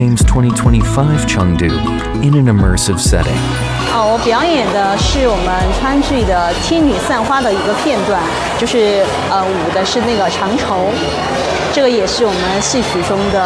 Games 2025 Chengdu in an immersive setting. 我表演的是我们川剧的《天女散花》的一个片段，就是舞的是那个长绸，这个也是我们戏曲中的